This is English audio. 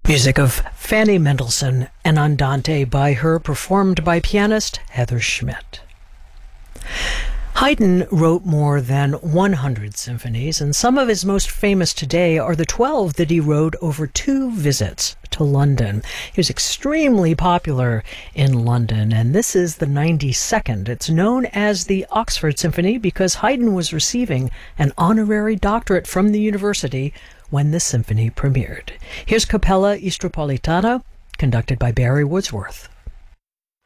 Music of Fanny Mendelssohn and Andante by her, performed by pianist Heather Schmidt. Haydn wrote more than 100 symphonies, and some of his most famous today are the 12 that he wrote over 2 visits to London. He was extremely popular in London, and this is the 92nd. It's known as the Oxford Symphony because Haydn was receiving an honorary doctorate from the university when the symphony premiered. Here's Capella Istropolitana, conducted by Barry Wordsworth.